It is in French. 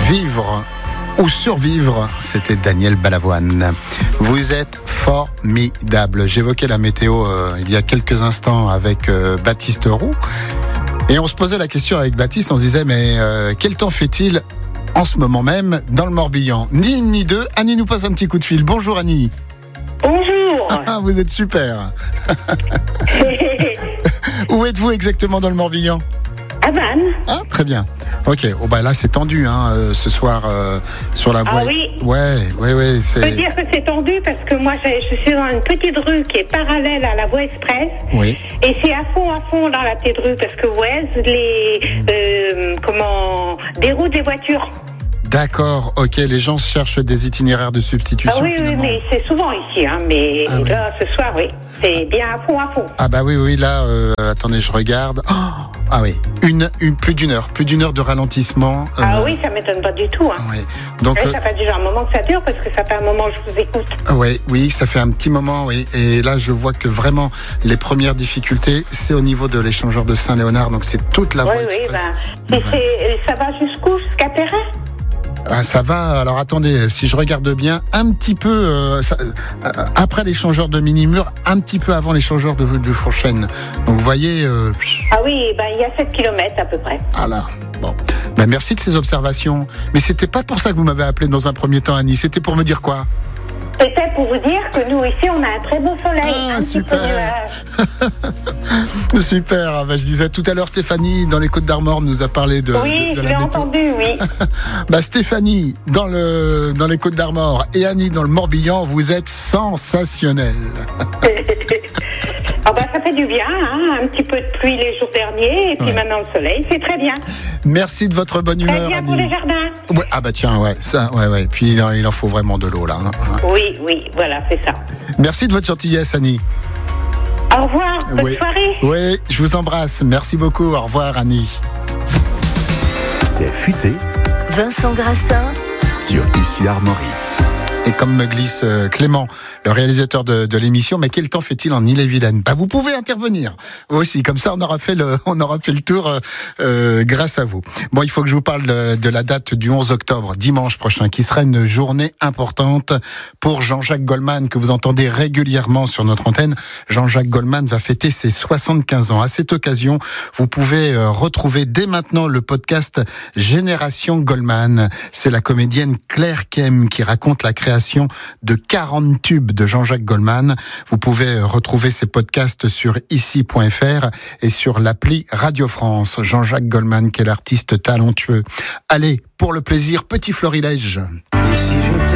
Vivre ou survivre, c'était Daniel Balavoine. Vous êtes formidable. J'évoquais la météo il y a quelques instants avec Baptiste Roux. Et on se posait la question avec Baptiste, on se disait, mais quel temps fait-il en ce moment même dans le Morbihan? Ni une ni deux. Annie nous passe un petit coup de fil. Bonjour Annie. Bonjour. Ah, vous êtes super. Où êtes-vous exactement dans le Morbihan? À Vannes. Ah, très bien. Ok, là c'est tendu ce soir sur la voie. Ah oui. Ouais, c'est... Je peux dire que c'est tendu parce que moi je suis dans une petite rue qui est parallèle à la voie express. Oui. Et c'est à fond dans la petite rue parce que déroute des voitures. D'accord, ok, les gens cherchent des itinéraires de substitution. Ah oui, mais c'est souvent ici, mais là ce soir, oui, c'est bien à fond. Ah bah oui, là, attendez, je regarde. Ah oui, plus d'une heure de ralentissement. Ah oui, ça m'étonne pas du tout. Ouais. Donc, ça fait déjà un moment que ça dure parce que ça fait un moment que je vous écoute. Oui, ça fait un petit moment, oui. Et là, je vois que vraiment, les premières difficultés, c'est au niveau de l'échangeur de Saint-Léonard, donc c'est toute la voie express. Ça va jusqu'à Perret? Ah, ça va, alors attendez, si je regarde bien, un petit peu après l'échangeur de Mini-Mur, un petit peu avant l'échangeur de Fourchenne. Donc vous voyez... Ah oui, il y a 7 km à peu près. Ah là, bon. Merci de ces observations. Mais c'était pas pour ça que vous m'avez appelé dans un premier temps, Annie, c'était pour me dire quoi? C'était pour vous dire que nous, ici, on a un très beau soleil. Ah, super. Super. Je disais tout à l'heure, Stéphanie, dans les Côtes-d'Armor, nous a parlé de oui, de je l'ai entendu, oui. Stéphanie, dans les Côtes-d'Armor et Annie, dans le Morbihan, vous êtes sensationnels. Ça fait du bien, un petit peu de pluie les jours derniers, et puis maintenant le soleil, c'est très bien. Merci de votre bonne humeur, très bien Annie. Pour les jardins. Tiens, ça, Puis il en faut vraiment de l'eau, là. Oui, voilà, c'est ça. Merci de votre gentillesse, Annie. Au revoir, bonne soirée. Oui, je vous embrasse. Merci beaucoup. Au revoir, Annie. C'est futé. Vincent Grassin sur Ici Armorique. Et comme me glisse Clément, le réalisateur de l'émission, mais quel temps fait-il en Ille-et-Vilaine? Vous pouvez intervenir vous aussi, comme ça on aura fait le tour grâce à vous. Bon, il faut que je vous parle de la date du 11 octobre, dimanche prochain, qui sera une journée importante pour Jean-Jacques Goldman, que vous entendez régulièrement sur notre antenne. Jean-Jacques Goldman va fêter ses 75 ans. À cette occasion, vous pouvez retrouver dès maintenant le podcast Génération Goldman. C'est la comédienne Claire Kem qui raconte la création de 40 tubes de Jean-Jacques Goldman. Vous pouvez retrouver ces podcasts sur ici.fr et sur l'appli Radio France. Jean-Jacques Goldman, quel artiste talentueux. Allez, pour le plaisir, petit florilège. Et si je